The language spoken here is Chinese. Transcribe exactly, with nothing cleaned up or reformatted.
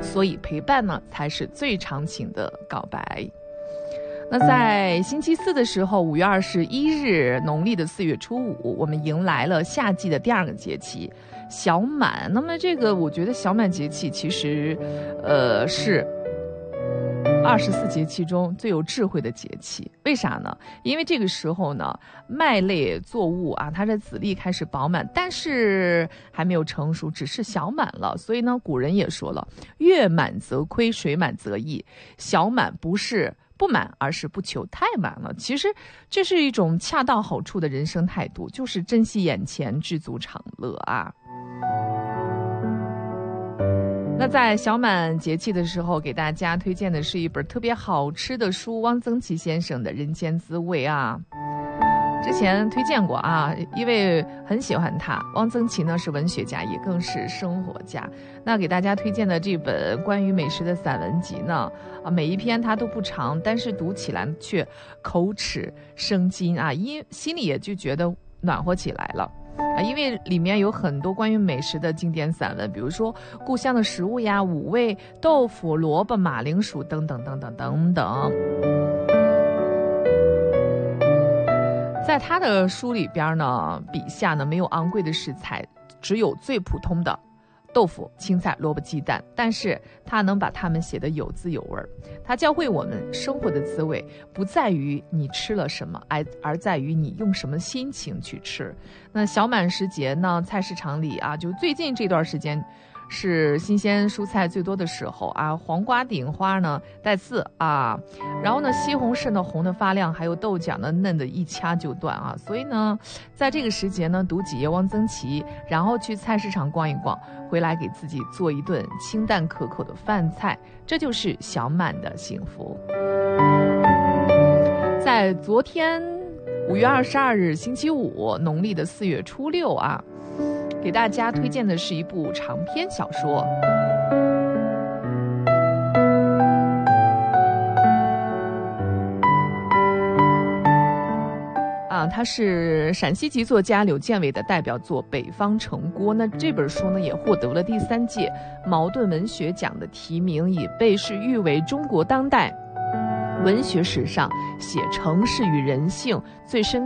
所以陪伴呢才是最长情的告白。那在星期四的时候，五月二十一日，农历的四月初五，我们迎来了夏季的第二个节气小满。那么这个我觉得小满节气其实呃是二十四节气中最有智慧的节气。为啥呢？因为这个时候呢，麦类作物啊，它的籽粒开始饱满，但是还没有成熟，只是小满了。所以呢，古人也说了，月满则亏，水满则溢。小满不是不满，而是不求太满了。其实这是一种恰到好处的人生态度，就是珍惜眼前，知足常乐啊。那在小满节气的时候，给大家推荐的是一本特别好吃的书，汪曾祺先生的《人间滋味》啊。之前推荐过啊，因为很喜欢他。汪曾祺呢是文学家，也更是生活家。那给大家推荐的这本关于美食的散文集呢，啊，每一篇它都不长，但是读起来却口齿生津啊，因心里也就觉得暖和起来了。啊，因为里面有很多关于美食的经典散文，比如说故乡的食物呀、五味、豆腐、萝卜、马铃薯等等等等等等。在他的书里边呢，笔下呢没有昂贵的食材，只有最普通的豆腐、青菜、萝卜、鸡蛋，但是他能把它们写得有滋有味。他教会我们生活的滋味不在于你吃了什么，而而在于你用什么心情去吃。那小满时节呢，菜市场里啊，就最近这段时间是新鲜蔬菜最多的时候啊，黄瓜顶花呢带刺啊，然后呢西红柿呢红的发亮，还有豆角呢嫩的一掐就断啊。所以呢，在这个时节呢，读几页汪曾祺，然后去菜市场逛一逛，回来给自己做一顿清淡可口的饭菜，这就是小满的幸福。在昨天五月二十二日星期五，农历的四月初六啊，给大家推荐的是一部长篇小说。啊，它是陕西籍作家柳建伟的代表作《北方城郭》。那这本书呢，也获得了第三届茅盾文学奖的提名，也被是誉为中国当代文学史上写城市与人性最深